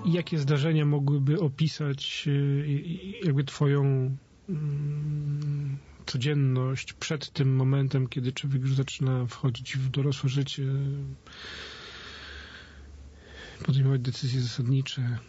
jakie zdarzenia mogłyby opisać jakby twoją codzienność przed tym momentem, kiedy człowiek już zaczyna wchodzić w dorosłe życie, podejmować decyzje zasadnicze?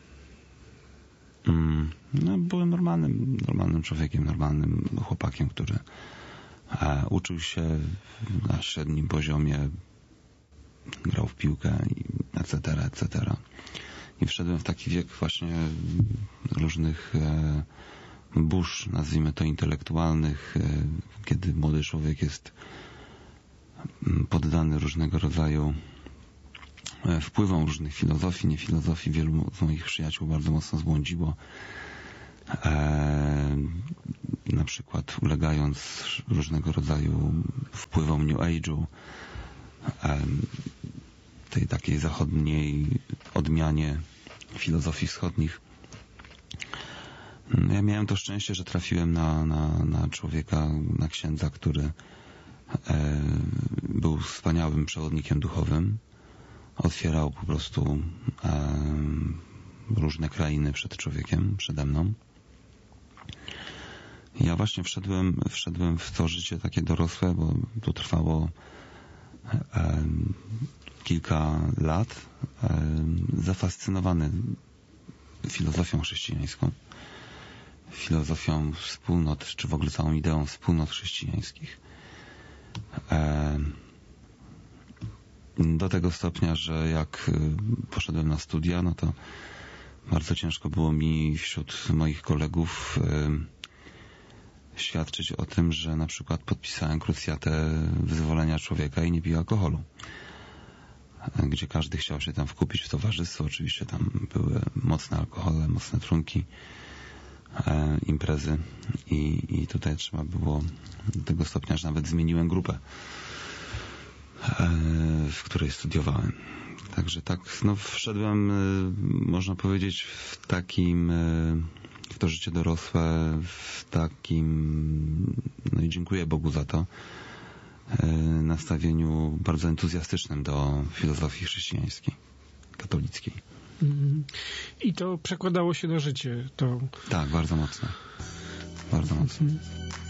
No, byłem normalnym człowiekiem, normalnym chłopakiem, który uczył się na średnim poziomie, grał w piłkę, etc. I wszedłem w taki wiek właśnie różnych burz, nazwijmy to intelektualnych, kiedy młody człowiek jest poddany różnego rodzaju wpływom różnych filozofii, nie filozofii. Wielu z moich przyjaciół bardzo mocno zbłądziło, na przykład ulegając różnego rodzaju wpływom New Age'u, tej takiej zachodniej odmianie filozofii wschodnich. Ja miałem to szczęście, że trafiłem na człowieka, na księdza, który był wspaniałym przewodnikiem duchowym. Otwierał po prostu różne krainy przed człowiekiem, przede mną. Ja właśnie wszedłem w to życie takie dorosłe, bo to trwało kilka lat, zafascynowany filozofią chrześcijańską, filozofią wspólnot, czy w ogóle całą ideą wspólnot chrześcijańskich. Do tego stopnia, że jak poszedłem na studia, no to bardzo ciężko było mi wśród moich kolegów świadczyć o tym, że na przykład podpisałem krucjatę wyzwolenia człowieka i nie piję alkoholu. Gdzie każdy chciał się tam wkupić w towarzystwo. Oczywiście tam były mocne alkohole, mocne trunki, imprezy i tutaj trzeba było do tego stopnia, że nawet zmieniłem grupę, w której studiowałem. Także tak, no wszedłem, można powiedzieć, w to życie dorosłe, w takim, no i dziękuję Bogu za to, nastawieniu bardzo entuzjastycznym do filozofii chrześcijańskiej, katolickiej. I to przekładało się na życie? To... Tak, bardzo mocno. Bardzo mocno.